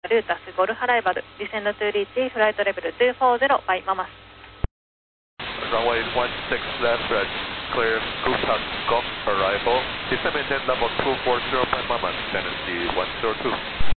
ルータスゴルフアライバル、descend to reach flight level 240 by Mamas. Runway 16 left, right, clear, Gustav Golf arrival, descend maintain level 240 by Mamas, Tennessee 102.